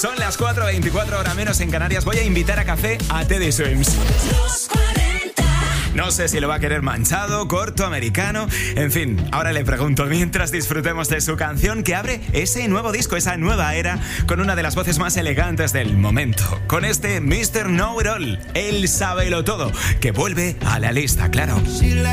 Son las 4:24 horas menos en Canarias. Voy a invitar a café a Teddy Swims. No sé si lo va a querer manchado, corto, americano. En fin, ahora le pregunto mientras disfrutemos de su canción que abre ese nuevo disco, esa nueva era, con una de las voces más elegantes del momento. Con este Mr. Know It All, él sábelo todo, que vuelve a la lista, claro.